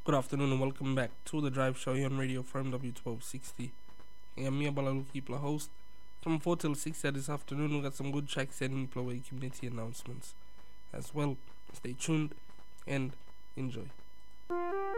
Good afternoon and welcome back to the Drive Show here on Radio Firm W1260. I'm Mia Balaluki, host. From 4 till 6 this afternoon, we got some good tracks and play community announcements as well. Stay tuned and enjoy.